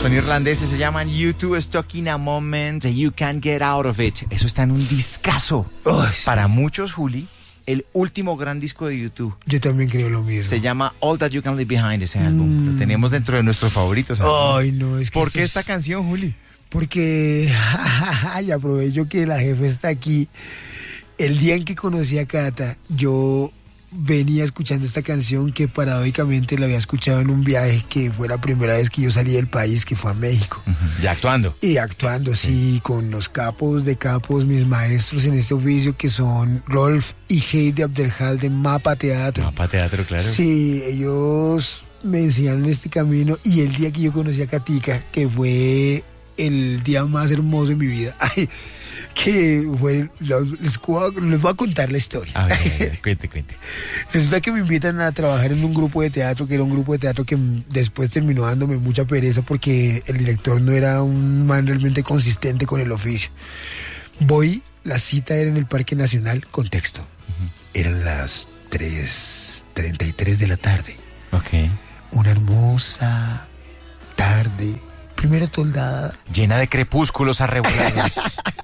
Son irlandeses, se llaman U2, Stuck in a Moment, You Can't Get Out of It. Eso está en un discazo. Sí. Para muchos, Juli, el último gran disco de U2. Yo también creo lo mismo. Se llama All That You Can Leave Behind, ese álbum. Lo tenemos dentro de nuestros favoritos. Ay, no, es que ¿Por qué esta canción, Juli? Porque, y aprovecho que la jefa está aquí. El día en que conocí a Cata, yo venía escuchando esta canción que paradójicamente la había escuchado en un viaje que fue la primera vez que yo salí del país, que fue a México. Ya actuando. Y actuando, sí, con los capos de capos, mis maestros en este oficio, que son Rolf y Heidi Abdelhal de Mapa Teatro. Mapa Teatro, claro. Sí, ellos me enseñaron este camino, y el día que yo conocí a Katica, que fue el día más hermoso de mi vida, que fue, les voy a contar la historia. A ver, cuente. Resulta que me invitan a trabajar en un grupo de teatro, que era un grupo de teatro que después terminó dándome mucha pereza porque el director no era un man realmente consistente con el oficio. Voy, la cita era en el Parque Nacional, contexto. Eran las 3:33 de la tarde. Ok. Una hermosa tarde, primera toldada. Llena de crepúsculos arrebolados.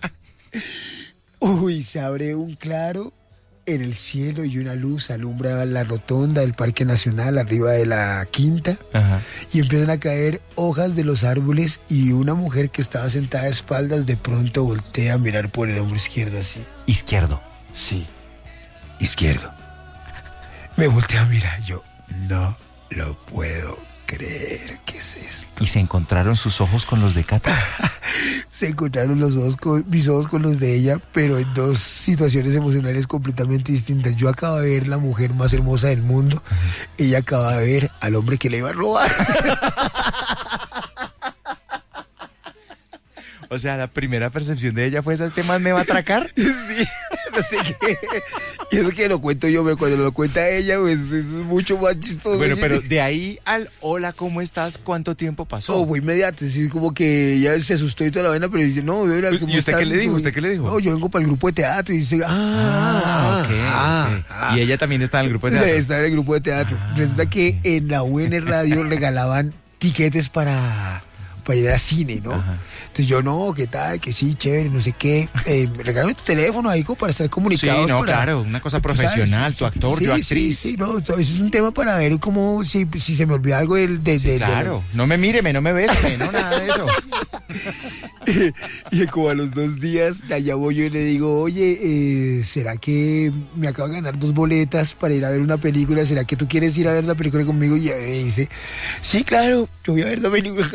Uy, se abre un claro en el cielo y una luz alumbra la rotonda del Parque Nacional arriba de la quinta. Ajá. Y empiezan a caer hojas de los árboles, y una mujer que estaba sentada de espaldas de pronto voltea a mirar por el hombro izquierdo así. Izquierdo. Sí, izquierdo. Me voltea a mirar, yo no lo puedo creer. ¿Qué es esto? Y se encontraron sus ojos con los de Cata. Se encontraron mis ojos con los de ella, pero en dos situaciones emocionales completamente distintas. Yo acabo de ver la mujer más hermosa del mundo. Ella acaba de ver al hombre que le iba a robar. O sea, la primera percepción de ella fue esa: ¿este man me va a atracar? Sí, no sé qué. Y eso que lo cuento yo, pero cuando lo cuenta ella, pues es mucho más chistoso. Bueno, pero de ahí al hola, ¿cómo estás? ¿Cuánto tiempo pasó? No, fue inmediato, es como que ella se asustó y toda la vaina, pero dice, no, de verdad, ¿cómo ¿Y usted estás? qué le dijo? ¿Usted qué le dijo? No, yo vengo para el grupo de teatro. Y dice, ok. Y ella también está en el grupo de teatro. Está en el grupo de teatro. Resulta que en la UN Radio regalaban tiquetes para ir a cine, ¿no? Ajá. Entonces yo, no, ¿qué tal? Que sí, chévere, no sé qué. Regálame tu teléfono ahí como para estar comunicados. Sí, no, claro, una cosa profesional, tu actor, sí, yo actriz. Sí, no, eso es un tema para ver cómo, si se me olvida algo claro, no me míreme, no me bese, no, nada de eso. Y como a los 2 días la llamo yo y le digo, oye, ¿será que me acabo de ganar 2 boletas para ir a ver una película? ¿Será que tú quieres ir a ver la película conmigo? Y ella me dice, sí, claro, yo voy a ver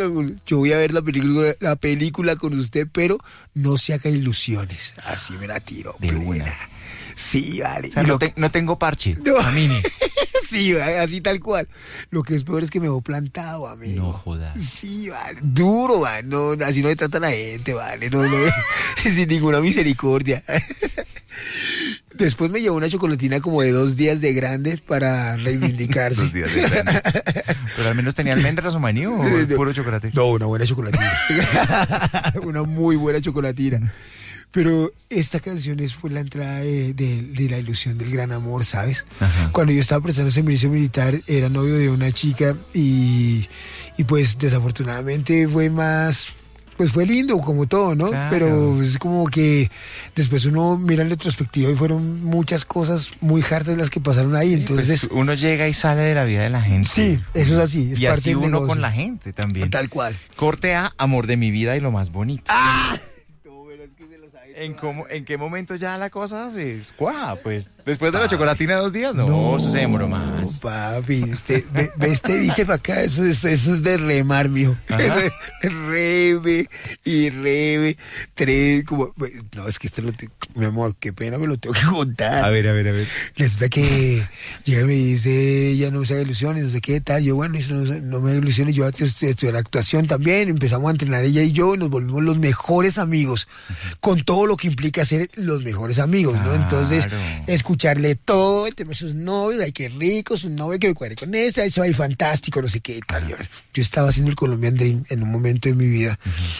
la película con usted, pero no se haga ilusiones. Así me la tiro. De una. Sí, vale. O sea, no tengo parche. No. Camine. Sí, así tal cual. Lo que es peor es que me dejó plantado, amigo. No jodas. Sí, vale. Duro, vale. No, así no le trata a la gente, vale. No, sin ninguna misericordia. Después me llevó una chocolatina como de 2 días de grande para reivindicarse. 2 días de grande. Pero al menos tenía almendras o maní o puro chocolate. No, una buena chocolatina. Una muy buena chocolatina. Pero esta canción fue la entrada de la ilusión del gran amor, ¿sabes? Ajá. Cuando yo estaba prestando servicio militar, era novio de una chica y pues desafortunadamente fue más... Pues fue lindo, como todo, ¿no? Claro. Pero es como que después uno mira en retrospectiva y fueron muchas cosas muy hartas las que pasaron ahí. Entonces, pues uno llega y sale de la vida de la gente. Sí, eso es así. Es y parte así del uno negocio. con la gente también. Tal cual. Corte a Amor de mi vida y lo más bonito. ¡Ah! No, pero es que se lo sabe ¿En qué momento ya la cosa se cuaja? Pues después de la chocolatina de 2 días, no, eso se demoró más. Papi, ve este bíceps acá, eso es de remar, mijo. Reme y reme, 3, como... No, es que mi amor, qué pena, me lo tengo que contar. A ver. Resulta que llega y me dice, ya no se haga ilusiones, no sé qué tal. Yo, bueno, eso no me haga ilusiones, yo estudié la actuación también, empezamos a entrenar ella y yo, y nos volvimos los mejores amigos, con todo lo que implica ser los mejores amigos, ¿no? Entonces, escucharle todo, el tema de sus novios, ay, qué rico, su novio, que me cuadre con esa, eso, ay, fantástico, no sé qué tal. Yo estaba haciendo el Colombian Dream en un momento de mi vida.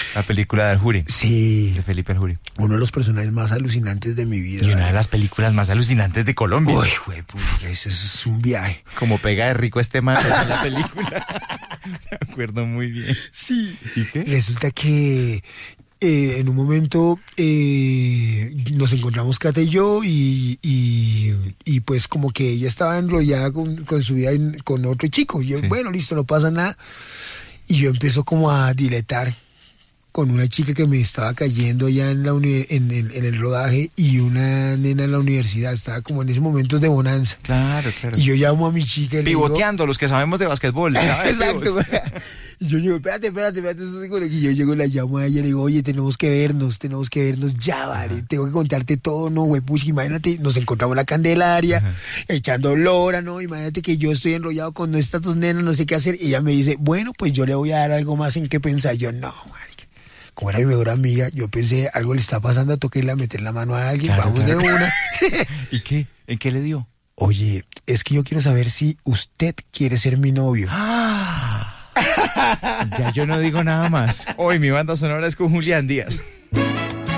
La película del Jury. Sí. De Felipe el Jury. Uno de los personajes más alucinantes de mi vida. Y una de las películas más alucinantes de Colombia. Uy, güey, eso es un viaje. Como pega de rico este man en la película. Me acuerdo muy bien. Sí. ¿Y qué? Resulta que en un momento nos encontramos Cata y yo y pues como que ella estaba enrollada con su vida con otro chico. Yo, bueno, listo, no pasa nada. Y yo empiezo como a diletar con una chica que me estaba cayendo allá en el rodaje y una nena en la universidad. Estaba como en esos momentos de bonanza. Claro. Y yo llamo a mi chica y pivoteando, los que sabemos de basquetbol. Exacto. Y yo digo, espérate. Y yo llego y la llamo a ella y le digo, oye, tenemos que vernos ya, vale. Tengo que contarte todo, ¿no, güey? Pues imagínate, nos encontramos en la Candelaria, echando lora, ¿no? Imagínate que yo estoy enrollado con estas dos nenas, no sé qué hacer. Y ella me dice, bueno, pues yo le voy a dar algo más en qué pensar. Yo, no, marica. Como era mi mejor amiga, yo pensé, algo le está pasando, toqué a meter la mano a alguien, vamos de una. ¿Y qué? ¿En qué le dio? Oye, es que yo quiero saber si usted quiere ser mi novio. Ya yo no digo nada más. Hoy mi banda sonora es con Julián Díaz.